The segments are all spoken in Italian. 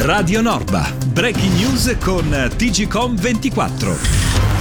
Radio Norba, breaking news con TGcom 24.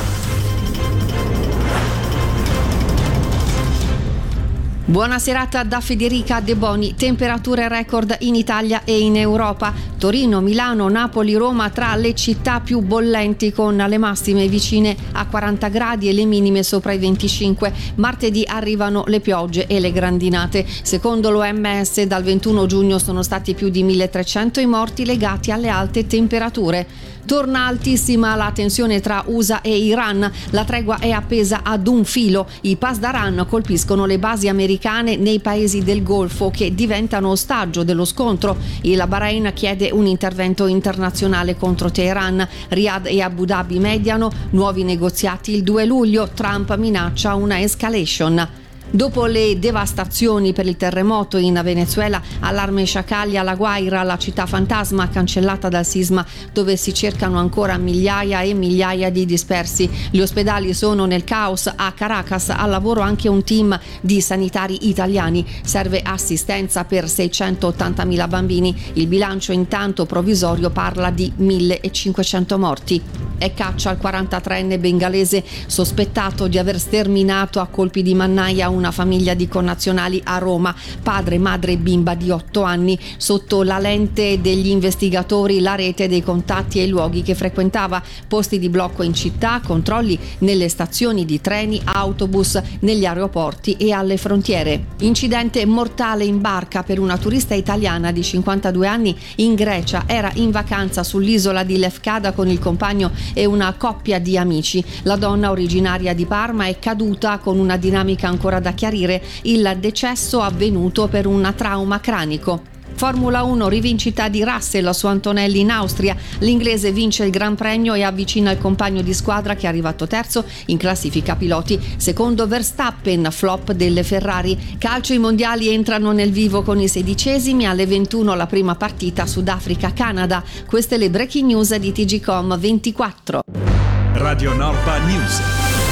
Buona serata da Federica De Boni. Temperature record in Italia e in Europa. Torino, Milano, Napoli, Roma tra le città più bollenti, con le massime vicine a 40 gradi e le minime sopra i 25. Martedì arrivano le piogge e le grandinate. Secondo l'OMS dal 21 giugno sono stati più di 1300 i morti legati alle alte temperature. Torna altissima la tensione tra USA e Iran. La tregua è appesa ad un filo. I Pasdaran colpiscono le basi americane nei paesi del Golfo, che diventano ostaggio dello scontro. Il Bahrain chiede un intervento internazionale contro Teheran. Riyadh e Abu Dhabi mediano. Nuovi negoziati il 2 luglio. Trump minaccia una escalation. Dopo le devastazioni per il terremoto in Venezuela, allarme sciacalli alla Guaira, la città fantasma cancellata dal sisma, dove si cercano ancora migliaia e migliaia di dispersi. Gli ospedali sono nel caos. A Caracas al lavoro anche un team di sanitari italiani. Serve assistenza per 680.000 bambini. Il bilancio intanto provvisorio parla di 1.500 morti. È caccia al 43enne bengalese sospettato di aver sterminato a colpi di mannaia una famiglia di connazionali a Roma, padre, madre e bimba di 8 anni. Sotto la lente degli investigatori la rete dei contatti e i luoghi che frequentava, posti di blocco in città, controlli nelle stazioni di treni, autobus, negli aeroporti e alle frontiere. Incidente mortale in barca per una turista italiana di 52 anni in Grecia. Era in vacanza sull'isola di Lefkada con il compagno e una coppia di amici. La donna, originaria di Parma, è caduta con una dinamica ancora da chiarire. Il decesso avvenuto per un trauma cranico. Formula 1, rivincita di Russell su Antonelli in Austria. L'inglese vince il Gran Premio e avvicina il compagno di squadra, che è arrivato terzo in classifica piloti. Secondo Verstappen, flop delle Ferrari. Calcio, i mondiali entrano nel vivo con i 16esimi. Alle 21 la prima partita Sudafrica-Canada. Queste le breaking news di TGcom 24. Radio Norba News.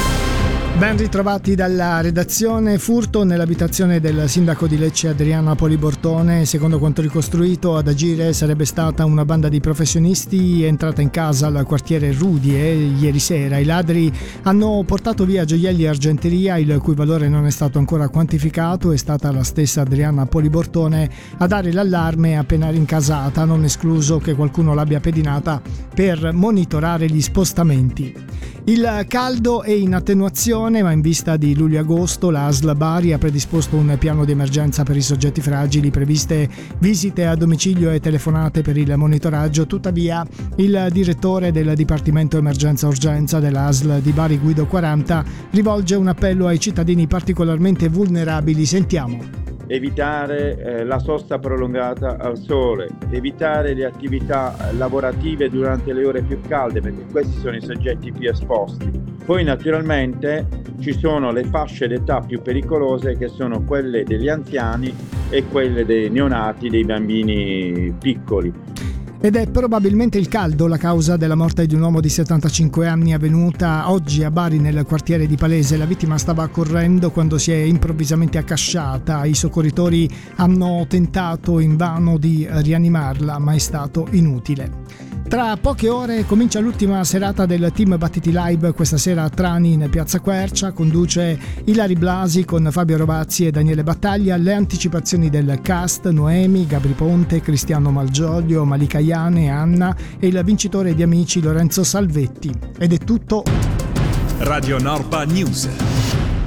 Ben ritrovati dalla redazione. Furto nell'abitazione del sindaco di Lecce Adriano Polibortone. Secondo quanto ricostruito, ad agire sarebbe stata una banda di professionisti entrata in casa al quartiere Rudie ieri sera. I ladri hanno portato via gioielli e argenteria, il cui valore non è stato ancora quantificato. È stata la stessa Adriana Polibortone a dare l'allarme appena rincasata, non escluso che qualcuno l'abbia pedinata per monitorare gli spostamenti. Il caldo è in attenuazione, ma in vista di luglio-agosto la ASL Bari ha predisposto un piano di emergenza per i soggetti fragili, previste visite a domicilio e telefonate per il monitoraggio. Tuttavia il direttore del Dipartimento Emergenza-Urgenza della ASL di Bari, Guido 40, rivolge un appello ai cittadini particolarmente vulnerabili. Sentiamo. Evitare la sosta prolungata al sole, evitare le attività lavorative durante le ore più calde, perché questi sono i soggetti più esposti. Poi naturalmente ci sono le fasce d'età più pericolose, che sono quelle degli anziani e quelle dei neonati, dei bambini piccoli. Ed è probabilmente il caldo la causa della morte di un uomo di 75 anni avvenuta oggi a Bari nel quartiere di Palese. La vittima stava correndo quando si è improvvisamente accasciata. I soccorritori hanno tentato invano di rianimarla, ma è stato inutile. Tra poche ore comincia l'ultima serata del Team Battiti Live. Questa sera a Trani in Piazza Quercia conduce Ilari Blasi con Fabio Rovazzi e Daniele Battaglia. Le anticipazioni del cast: Noemi, Gabri Ponte, Cristiano Malgioglio, Malika Iane, Anna e il vincitore di Amici Lorenzo Salvetti. Ed è tutto. Radio Norba News.